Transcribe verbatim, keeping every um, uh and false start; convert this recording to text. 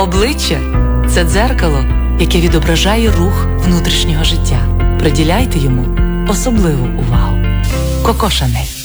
Обличчя – це дзеркало, яке відображає рух внутрішнього життя. Приділяйте йому особливу увагу. Коко Шанель.